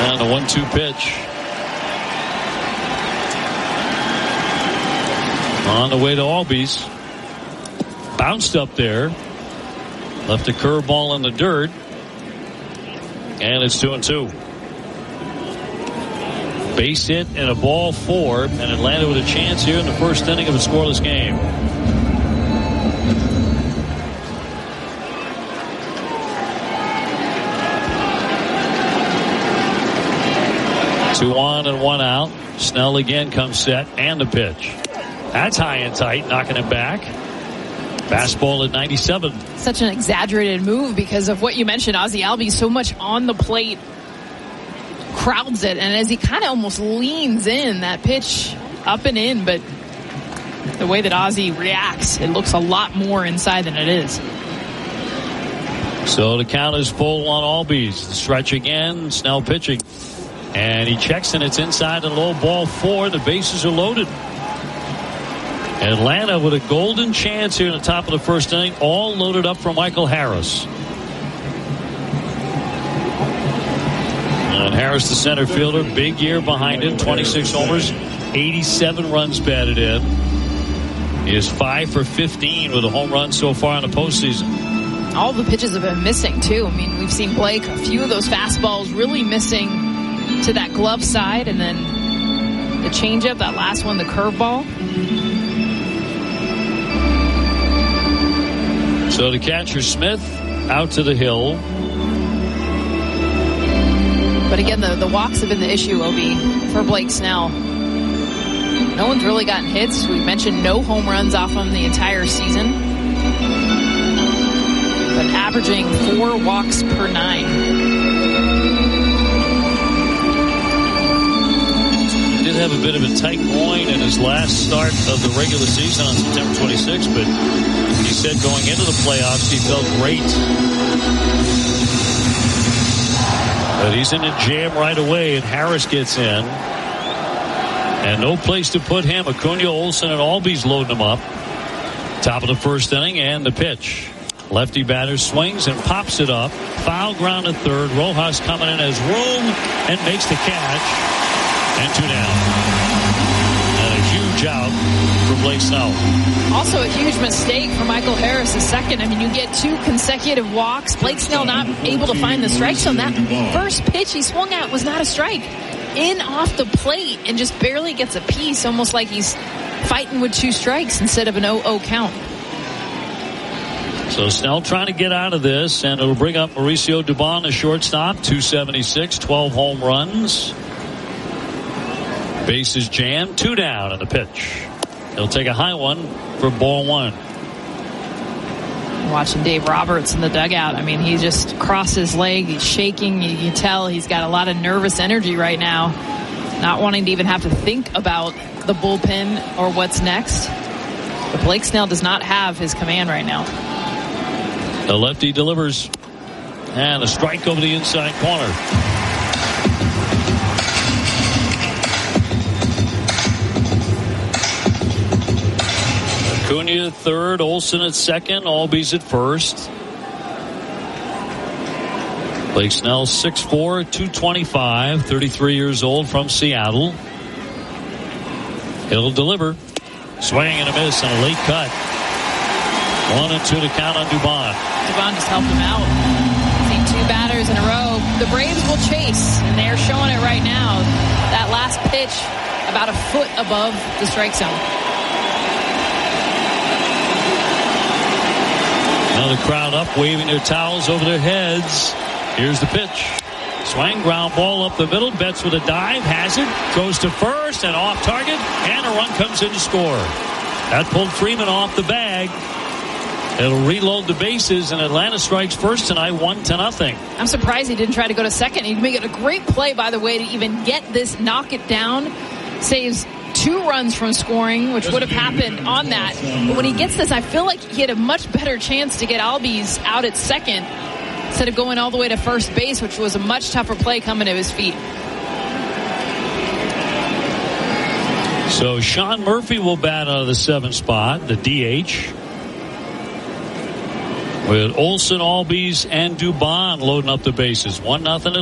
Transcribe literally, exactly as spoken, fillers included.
And a one two pitch. On the way to Albies. Bounced up there. Left a curveball in the dirt. And it's two and two. Base hit and a ball four. And Atlanta with a chance here in the first inning of a scoreless game. Two on and one out. Snell again comes set and the pitch. That's high and tight, knocking it back. Fastball at ninety-seven. Such an exaggerated move because of what you mentioned. Ozzie Albies so much on the plate, crowds it, and as he kind of almost leans in, that pitch up and in, but the way that Ozzie reacts, it looks a lot more inside than it is. So the count is full on Albies. The stretch again, Snell pitching. And he checks and it's inside the low, ball four. The bases are loaded. Atlanta with a golden chance here in the top of the first inning, all loaded up for Michael Harris. And Harris, the center fielder, big year behind him, twenty-six homers, eighty-seven runs batted in. He is five for fifteen with a home run so far in the postseason. All the pitches have been missing, too. I mean, we've seen Blake, a few of those fastballs really missing to that glove side, and then the changeup, that last one, the curveball. So the catcher Smith out to the hill. But again, the, the walks have been the issue, Obi, for Blake Snell. No one's really gotten hits. We mentioned no home runs off him the entire season. But averaging four walks per nine. He did have a bit of a tight groin in his last start of the regular season on September twenty-sixth, but he said going into the playoffs he felt great. But he's in a jam right away, and Harris gets in. And no place to put him. Acuna, Olsen, and Albies loading him up. Top of the first inning, and the pitch. Lefty batter swings and pops it up. Foul ground at third. Rojas coming in as room and makes the catch. And two down. And a huge out for Blake Snell. Also a huge mistake for Michael Harris, the second. I mean, you get two consecutive walks. Blake Snell not able to find the strike zone. That first pitch he swung at was not a strike. In off the plate and just barely gets a piece, almost like he's fighting with two strikes instead of an oh oh count. So Snell trying to get out of this, and it'll bring up Mauricio Dubon, the shortstop, two seventy-six, twelve home runs. Bases jammed, two down, and the pitch. He'll take a high one for ball one. Watching Dave Roberts in the dugout. I mean, he just crossed his leg. He's shaking. You can tell he's got a lot of nervous energy right now. Not wanting to even have to think about the bullpen or what's next. But Blake Snell does not have his command right now. The lefty delivers. And a strike over the inside corner. Acuna at third, Olsen at second, Albies at first. Blake Snell, six four, two twenty-five, thirty-three years old, from Seattle. He'll deliver. Swing and a miss and a late cut. One and two to count on Dubon. Dubon just helped him out. See two batters in a row. The Braves will chase, and they're showing it right now. That last pitch about a foot above the strike zone. Now the crowd up, waving their towels over their heads. Here's the pitch. Swing, ground ball up the middle. Betts with a dive, has it, goes to first and off target, and a run comes in to score. That pulled Freeman off the bag. It'll reload the bases, and Atlanta strikes first tonight, one to nothing. I'm surprised he didn't try to go to second. He'd make it a great play, by the way, to even get this, knock it down. Saves two runs from scoring, which would have happened on that. But when he gets this, I feel like he had a much better chance to get Albies out at second instead of going all the way to first base, which was a much tougher play coming to his feet. So Sean Murphy will bat out of the seventh spot, the D H. With Olsen, Albies, and Dubon loading up the bases. One nothing